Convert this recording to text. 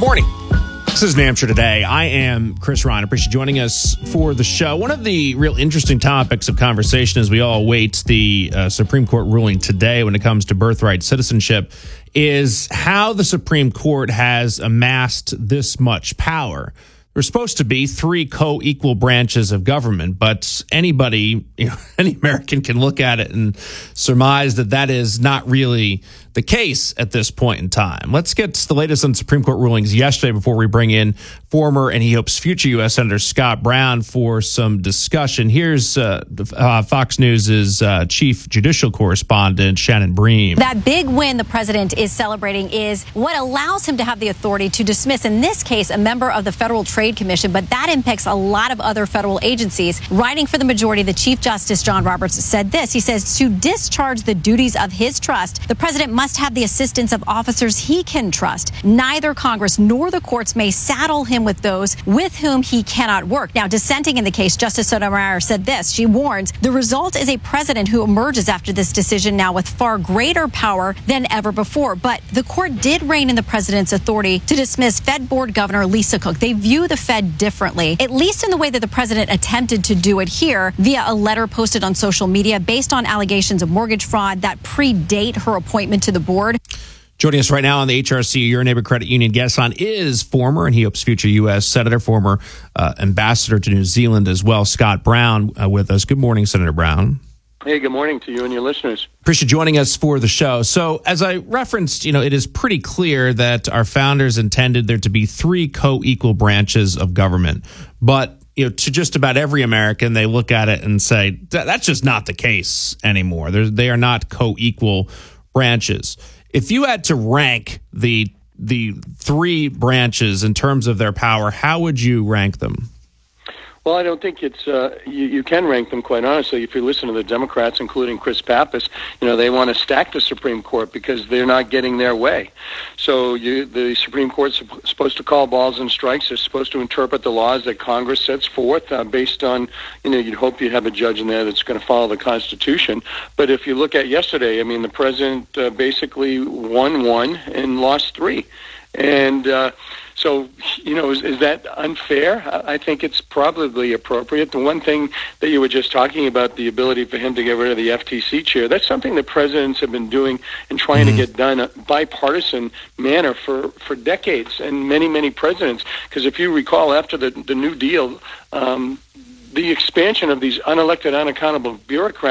morning. This is New Hampshire Today. I am Chris Ryan. I appreciate you joining us for the show. One of the real interesting topics of conversation as we all await the Supreme Court ruling today when it comes to birthright citizenship is how the Supreme Court has amassed this much power. There's supposed to be three co-equal branches of government, but anybody, any American can look at it and surmise that that is not really the case at this point in time. Let's get the latest on Supreme Court rulings yesterday before we bring in former and he hopes future U.S. Senator Scott Brown for some discussion. Here's Fox News' chief judicial correspondent, Shannon Bream. That big win the president is celebrating is what allows him to have the authority to dismiss, in this case, a member of the Federal Trade Commission, but that impacts a lot of other federal agencies. Writing for the majority, the Chief Justice John Roberts said this. He says, to discharge the duties of his trust, the president must have the assistance of officers he can trust. Neither Congress nor the courts may saddle him with those with whom he cannot work. Now, dissenting in the case, Justice Sotomayor said this. She warns the result is a president who emerges after this decision now with far greater power than ever before. But the court did rein in the president's authority to dismiss Fed Board Governor Lisa Cook. They view the Fed differently, at least in the way that the president attempted to do it here via a letter posted on social media based on allegations of mortgage fraud that predate her appointment to the board. Joining us right now on the HRC, Your Neighbor Credit Union guest on is former, and he hopes future U.S. Senator, former ambassador to New Zealand as well, Scott Brown with us. Good morning, Senator Brown. Hey, good morning to you and your listeners. Appreciate joining us for the show. So as I referenced, it is pretty clear that our founders intended there to be three co-equal branches of government. But to just about every American, they look at it and say, that's just not the case anymore. They are not co-equal branches. If you had to rank the three branches in terms of their power, how would you rank them? Well, I don't think it's you can rank them, quite honestly. If you listen to the Democrats, including Chris Pappas, they want to stack the Supreme Court because they're not getting their way. So the Supreme Court's supposed to call balls and strikes. They're supposed to interpret the laws that Congress sets forth based on, you'd hope you'd have a judge in there that's going to follow the Constitution. But if you look at yesterday, the president basically won one and lost three. And so, is that unfair? I think it's probably appropriate. The one thing that you were just talking about, the ability for him to get rid of the FTC chair, that's something the presidents have been doing and trying to get done in a bipartisan manner for decades, and many, many presidents. Because if you recall, after the New Deal, the expansion of these unelected, unaccountable bureaucrats